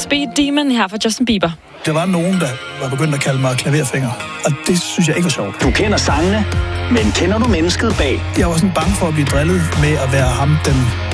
Speed Demon her fra Justin Bieber. Der var nogen, der var begyndt at kalde mig klaverfinger, og det synes jeg ikke var sjovt. Du kender sangene, men kender du mennesket bag? Jeg var sådan bange for at blive drillet med at være ham, den